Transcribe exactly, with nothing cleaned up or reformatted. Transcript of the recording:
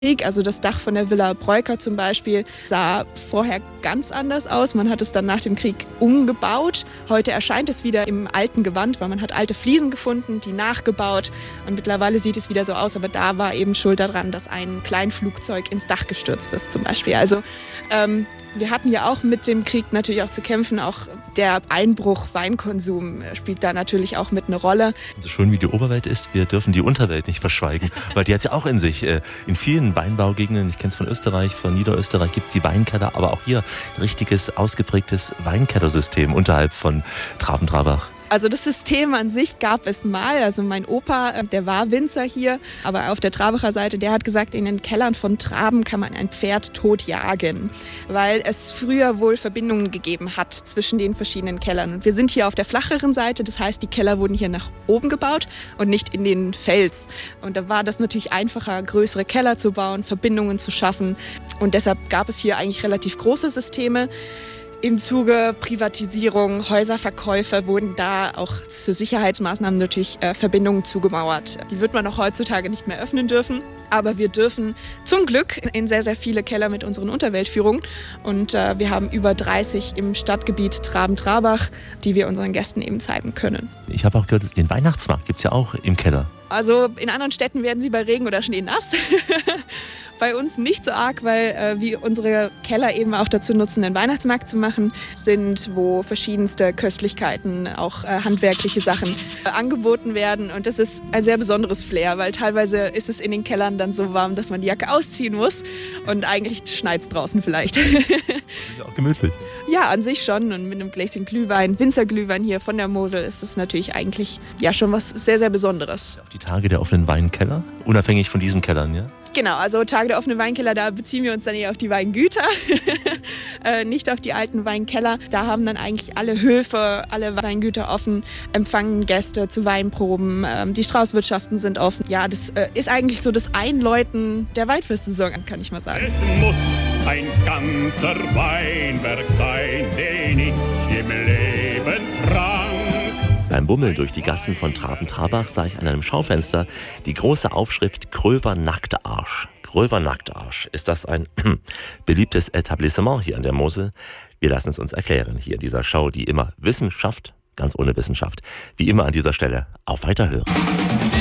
Also das Dach von der Villa Breuker zum Beispiel sah vorher ganz anders aus. Man hat es dann nach dem Krieg umgebaut. Heute erscheint es wieder im alten Gewand, weil man hat alte Fliesen gefunden, die nachgebaut. Und mittlerweile sieht es wieder so aus. Aber da war eben schuld daran, dass ein Kleinflugzeug ins Dach gestürzt ist zum Beispiel. Also ähm, wir hatten ja auch mit dem Krieg natürlich auch zu kämpfen. Auch der Einbruch Weinkonsum spielt da natürlich auch mit eine Rolle. So schön wie die Oberwelt ist, wir dürfen die Unterwelt nicht verschweigen, weil die hat es ja auch in sich. In vielen Weinbaugegenden, ich kenne es von Österreich, von Niederösterreich, gibt es die Weinkeller, aber auch hier ein richtiges, ausgeprägtes Weinkellersystem unterhalb von Traben-Trarbach. Also das System an sich gab es mal. Also mein Opa, der war Winzer hier, aber auf der Trabacher Seite, der hat gesagt, in den Kellern von Traben kann man ein Pferd totjagen, weil es früher wohl Verbindungen gegeben hat zwischen den verschiedenen Kellern. Und wir sind hier auf der flacheren Seite, das heißt, die Keller wurden hier nach oben gebaut und nicht in den Fels. Und da war das natürlich einfacher, größere Keller zu bauen, Verbindungen zu schaffen. Und deshalb gab es hier eigentlich relativ große Systeme. Im Zuge Privatisierung, Häuserverkäufe wurden da auch zu Sicherheitsmaßnahmen natürlich äh, Verbindungen zugemauert. Die wird man auch heutzutage nicht mehr öffnen dürfen. Aber wir dürfen zum Glück in sehr, sehr viele Keller mit unseren Unterweltführungen. Und äh, wir haben über dreißig im Stadtgebiet Traben-Trarbach, die wir unseren Gästen eben zeigen können. Ich habe auch gehört, den Weihnachtsmarkt gibt es ja auch im Keller. Also in anderen Städten werden sie bei Regen oder Schnee nass. Bei uns nicht so arg, weil äh, wir unsere Keller eben auch dazu nutzen, einen Weihnachtsmarkt zu machen, sind, wo verschiedenste Köstlichkeiten, auch äh, handwerkliche Sachen äh, angeboten werden. Und das ist ein sehr besonderes Flair, weil teilweise ist es in den Kellern dann so warm, dass man die Jacke ausziehen muss und eigentlich schneit es draußen vielleicht. Das ist ja auch gemütlich. Ja, an sich schon. Und mit einem Gläschen Glühwein, Winzerglühwein hier von der Mosel, ist das natürlich eigentlich ja schon was sehr, sehr Besonderes. Auf die Tage der offenen Weinkeller, unabhängig von diesen Kellern, ja? Genau, also Tage der offenen Weinkeller, da beziehen wir uns dann eher auf die Weingüter, äh, nicht auf die alten Weinkeller. Da haben dann eigentlich alle Höfe, alle Weingüter offen, empfangen Gäste zu Weinproben, ähm, die Straußwirtschaften sind offen. Ja, das äh, ist eigentlich so das Einläuten der Weinfestsaison, kann ich mal sagen. Es muss ein ganzer Weinberg sein, den ich im Leben trank. Beim Bummeln durch die Gassen von Traben-Trarbach sah ich an einem Schaufenster die große Aufschrift Gröver Nacktarsch. Gröver Nacktarsch. Ist das ein beliebtes Etablissement hier an der Mosel? Wir lassen es uns erklären hier in dieser Show, die immer Wissenschaft, ganz ohne Wissenschaft, wie immer an dieser Stelle auf Weiterhören.